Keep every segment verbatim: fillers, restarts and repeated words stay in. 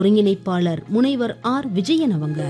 ஒருங்கிணைப்பாளர் முனைவர் ஆர் விஜயன் அவங்க.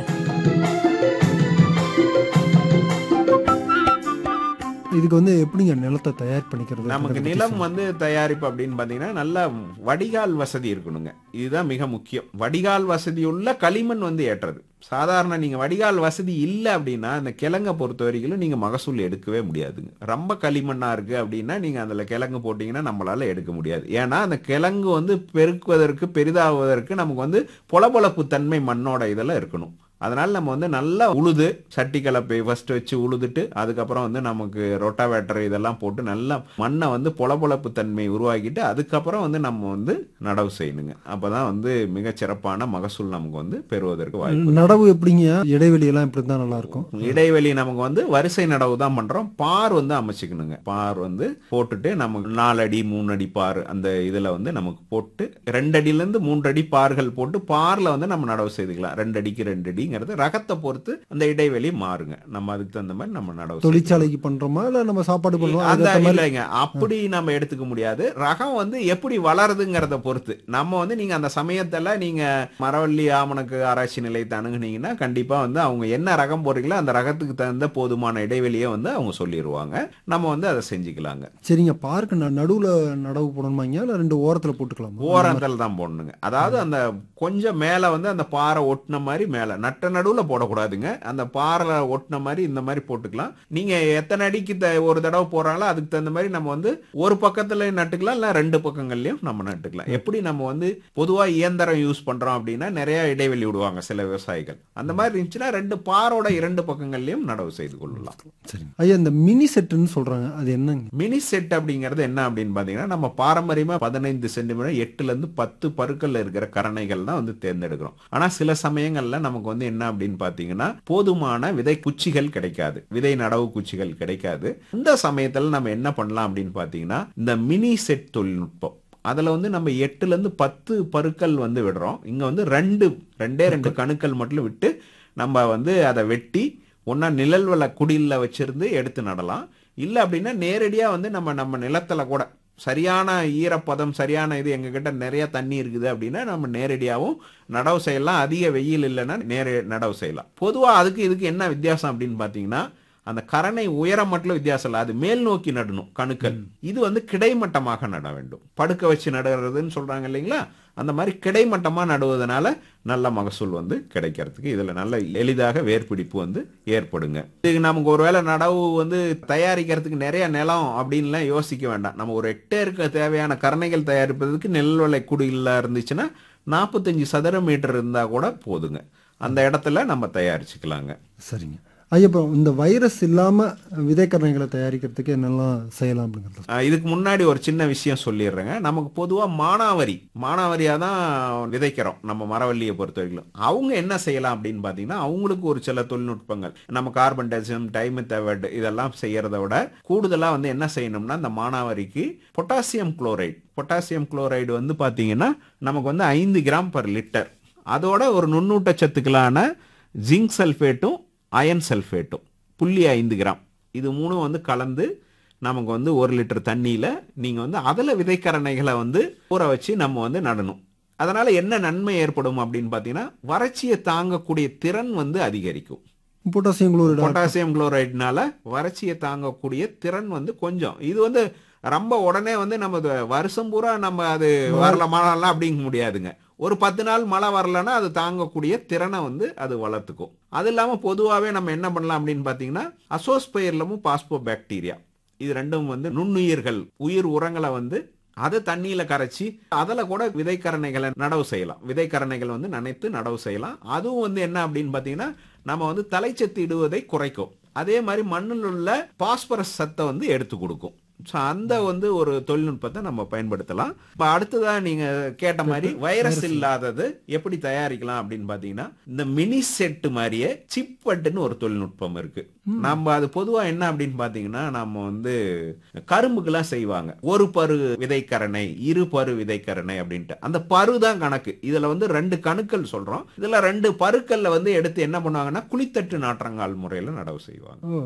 இதுக்கு வந்து எப்படிங்க நிலத்தை தயார் பண்ணிக்கிறது? நமக்கு நிலம் வந்து தயாரிப்பு அப்படின்னு பாத்தீங்கன்னா நல்ல வடிகால் வசதி இருக்கணுங்க. இதுதான் மிக முக்கியம். வடிகால் வசதி உள்ள களிமண் வந்து ஏற்றது. சாதாரண நீங்க வடிகால் வசதி இல்லை அப்படின்னா அந்த கிழங்கை பொறுத்த வரைக்கும் நீங்க மகசூல் எடுக்கவே முடியாதுங்க. ரொம்ப களிமண்ணா இருக்கு அப்படின்னா நீங்க அதுல கிழங்கு போட்டீங்கன்னா நம்மளால எடுக்க முடியாது. ஏன்னா அந்த கிழங்கு வந்து பெருக்குவதற்கு பெரிதாகுவதற்கு நமக்கு வந்து பொலபொலப்பு தன்மை மண்ணோட இதெல்லாம் இருக்கணும். அதனால நம்ம வந்து நல்லா உழுது சட்டி கலப்பை ஃபர்ஸ்ட் வச்சு உழுதுட்டு அதுக்கப்புறம் வந்து நமக்கு ரொட்டாவேட்டர் இதெல்லாம் போட்டு நல்லா மண்ணை வந்து பொலபொலப்பு தன்மை உருவாக்கிட்டு அதுக்கப்புறம் வந்து நம்ம வந்து நடவு செய்யணுங்க. அப்பதான் வந்து மிக சிறப்பான மகசூல் நமக்கு வந்து பெறுவதற்கு வாய்ப்பு. நடவு எப்படிங்க? இடைவெளி எல்லாம் இப்படி தான் நல்லா இருக்கும். இடைவெளி நமக்கு வந்து வரிசை நடவு தான் பண்றோம். பார் வந்து அமைச்சுக்கணுங்க. பார் வந்து போட்டுட்டு நமக்கு நாலு அடி மூணு அடி பார் அந்த இதுல வந்து நமக்கு போட்டு ரெண்டு அடியில இருந்து மூன்று அடி பார்கள் போட்டு பார்ல வந்து நம்ம நடவு செய்துக்கலாம். ரெண்டு அடிக்கு ரெண்டு அடி ரகத்தை பொறுத்து அந்த இடைவெளி மாறுங்க. நம்ம அதுக்கு தகுந்த மாதிரி நம்ம நடவு தொழிற்சாலைக்கு பண்றோமா இல்ல நம்ம சாப்பாடு பண்ணுவோம் அந்த இல்லைங்க. அப்படி நம்ம எடுத்துக்க முடியாது. ரகம் வந்து எப்படி வளருதுங்கிறத பொறுத்து நம்ம வந்து நீங்க அந்த சமயத்துல நீங்க மரவள்ளி ஆமணக்கு ஆராய்ச்சி நிலையத்தை அணுகுனீங்கன்னா கண்டிப்பா வந்து அவங்க என்ன ரகம் போடுறீங்களோ அந்த ரகத்துக்கு தகுந்த போதுமான இடைவெளியை வந்து அவங்க சொல்லிடுவாங்க. நம்ம வந்து அதை செஞ்சுக்கலாங்க. சரிங்க. பார்க்க நடுவுல நடவு போடணுமாங்க இல்ல ரெண்டு ஓரத்துல போட்டுக்கலாம்? ஓரத்துல தான் போடணுங்க. அதாவது அந்த கொஞ்சம் மேல வந்து அந்த பாறை ஒட்டின மாதிரி மேல நட்ட நடுவுல போடக்கூடாதுங்க. அந்த பாறை ஒட்டின மாதிரி இந்த மாதிரி போட்டுக்கலாம். நீங்க எத்தனை அடிக்கு ஒரு தடவை போறாங்களோ அதுக்கு தகுந்த மாதிரி நம்ம வந்து ஒரு பக்கத்துல நட்டுக்கலாம் இல்ல ரெண்டு பக்கங்கள்லயும் நம்ம நட்டுக்கலாம். எப்படி நம்ம வந்து பொதுவா இயந்திரம் யூஸ் பண்றோம் அப்படின்னா நிறைய இடைவெளி விடுவாங்க சில விவசாயிகள். அந்த மாதிரி இருந்துச்சுன்னா ரெண்டு பாரோட இரண்டு பக்கங்கள்லயும் நடவு செய்து கொள்ளலாம். சரி ஐயா, இந்த மினி செட்டுன்னு சொல்றாங்க, அது என்னங்க? மினி செட் அப்படிங்கிறது என்ன அப்படின்னு பாத்தீங்கன்னா நம்ம பாரம்பரியமா பதினைந்து சென்டிமீட்டர் எட்டுல இருந்து பத்து பருக்கள்ல இருக்கிற கரணைகள் தான் வந்து தேர்ந்தெடுக்கிறோம். ஆனா சில சமயங்கள்ல நமக்கு வந்து என்ன அப்படின்னு பாத்தீங்கன்னா போதுமான விதை குச்சிகள் கிடைக்காது, விதை நடவு குச்சிகள் கிடைக்காது. இந்த சமயத்துல நம்ம என்ன பண்ணலாம் அப்படின்னு பாத்தீங்கன்னா இந்த மினி செட் தொழில்நுட்பம் அதுல வந்து நம்ம எட்டுல இருந்து பத்து பருக்கள் வந்து விடுறோம். இங்க வந்து ரெண்டு ரெண்டே ரெண்டு கணுக்கள் மட்டும் விட்டு நம்ம வந்து அதை வெட்டி ஒன்னா நிழல் வள குடியில வச்சிருந்து எடுத்து நடலாம். இல்ல அப்படின்னா நேரடியா வந்து நம்ம நம்ம நிலத்துல கூட சரியான ஈரப்பதம் சரியான இது எங்க கிட்ட நிறைய தண்ணி இருக்குது அப்படின்னா நம்ம நேரடியாகவும் நடவு செய்யலாம். அதிக வெயில் இல்லைன்னா நேர நடவு செய்யலாம். பொதுவா அதுக்கு இதுக்கு என்ன வித்தியாசம் அப்படின்னு பாத்தீங்கன்னா அந்த கரணை உயரம் மட்டும் வித்தியாசம் இல்லை, அது மேல் நோக்கி நடணும் கணுக்கள். இது வந்து கிடைமட்டமாக நட வேண்டும். படுக்க வச்சு நடுறதுன்னு சொல்றாங்க இல்லைங்களா, அந்த மாதிரி கிடைமட்டமா நடுவதனால நல்ல மகசூல் வந்து கிடைக்கிறதுக்கு இதுல நல்ல எளிதாக வேர்பிடிப்பு வந்து ஏற்படுங்க. இது நமக்கு ஒருவேளை நடவு வந்து தயாரிக்கிறதுக்கு நிறைய நிலம் அப்படின்லாம் யோசிக்க வேண்டாம். நம்ம ஒரு ஹெக்டேருக்கு தேவையான கரணைகள் தயாரிப்பதற்கு நெல்வளை குடியில் இருந்துச்சுன்னா நாற்பத்தஞ்சு சதுர மீட்டர் இருந்தா கூட போதுங்க. அந்த இடத்துல நம்ம தயாரிச்சுக்கலாங்க. சரிங்க ஐயா, இப்போ இந்த வைரஸ் இல்லாம விதைக்கரணைகளை தயாரிக்கிறதுக்கு என்னெல்லாம் செய்யலாம் அப்படிங்கிறது? இதுக்கு முன்னாடி ஒரு சின்ன விஷயம் சொல்லிடுறேங்க. நமக்கு பொதுவா மானாவரி மானாவரியா தான் விதைக்கிறோம் நம்ம மரவள்ளியை பொறுத்த வரைக்கும். அவங்க என்ன செய்யலாம் அப்படின்னு பாத்தீங்கன்னா அவங்களுக்கு ஒரு சில தொழில்நுட்பங்கள் நம்ம கார்பன் டெசியம் டைமெத்தவேட் இதெல்லாம் செய்யறத விட கூடுதலா வந்து என்ன செய்யணும்னா இந்த மானாவரிக்கு பொட்டாசியம் குளோரைடு பொட்டாசியம் குளோரைடு வந்து பாத்தீங்கன்னா நமக்கு வந்து ஐந்து கிராம் பர் லிட்டர், அதோட ஒரு நுண்ணூட்ட சத்துக்களான ஜிங்க் சல்பேட்டும் அயன் சல்ஃபேட்டும் புள்ளி ஐந்து கிராம் இது மூணும் வந்து கலந்து நமக்கு வந்து ஒரு லிட்டர் தண்ணியில நீங்க வந்து அதில் விதைக்கரணைகளை வந்து ஊற வச்சு நம்ம வந்து நடணும். அதனால என்ன நன்மை ஏற்படும் அப்படின்னு பாத்தீங்கன்னா வறட்சியை தாங்கக்கூடிய திறன் வந்து அதிகரிக்கும். பொட்டாசியம் குளோரைடு பொட்டாசியம் குளோரைடுனால வறட்சியை தாங்கக்கூடிய திறன் வந்து கொஞ்சம் இது வந்து ரொம்ப உடனே வந்து நம்ம வருஷம் பூரா நம்ம அது வரல மழைலாம் அப்படிங்க முடியாதுங்க. ஒரு பத்து நாள் மழை வரலன்னா அது தாங்கக்கூடிய திறனை வந்து அது வளர்த்துக்கும். அது இல்லாம பொதுவாகவே நம்ம என்ன பண்ணலாம் அப்படின்னு பாத்தீங்கன்னா அசோஸ்பைர்லமும் பாஸ்போ பாக்டீரியா இது ரெண்டும் வந்து நுண்ணுயிர்கள் உயிர் உரங்களை வந்து அதை தண்ணியில கரைச்சி அதில் கூட விதைக்கரணைகளை நடவு செய்யலாம். விதைக்கரணைகள் வந்து நனைத்து நடவு செய்யலாம். அதுவும் வந்து என்ன அப்படின்னு பாத்தீங்கன்னா நம்ம வந்து தலைச்சத்து இடுவதை குறைக்கும். அதே மாதிரி மண்ணில் உள்ள பாஸ்பரஸ் சத்தை வந்து எடுத்து கொடுக்கும். அந்த வந்து ஒரு தொழில்நுட்பத்தை நம்ம பயன்படுத்தலாம். இப்ப அடுத்ததா நீங்க கேட்ட மாதிரி வைரஸ் இல்லாதது எப்படி தயாரிக்கலாம் அப்படின்னு பாத்தீங்கன்னா இந்த மினி செட் மாதிரியே சிப்பட்டுன்னு ஒரு தொழில்நுட்பம் இருக்கு. நம்ம அது பொதுவா என்ன அப்படின்னு பாத்தீங்கன்னா நம்ம வந்து கரும்புக்கெல்லாம் செய்வாங்க ஒரு பரு விதைக்கரணை இரு பரு விதைக்கரணை அப்படின்ட்டு. அந்த பரு தான் கணக்கு. இதுல வந்து ரெண்டு கணுக்கள் சொல்றோம். இதுல ரெண்டு பருக்கள்ல வந்து எடுத்து என்ன பண்ணுவாங்கன்னா குளித்தட்டு நாற்றங்கால் முறையில நடவு செய்வாங்க.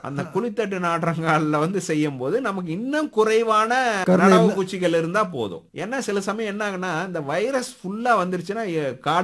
அந்த குழித்தட்டு நாற்றங்கால்ல வந்து செய்யும் போது நமக்கு இன்னும் குறைவான கருணை நடவு இல்ல. பூச்சிகள் இருந்தா போதும். ஏன்னா சில சமயம் என்ன ஆகுனா இந்த வைரஸ் ஃபுல்லா வந்துருச்சுன்னா எ- காடு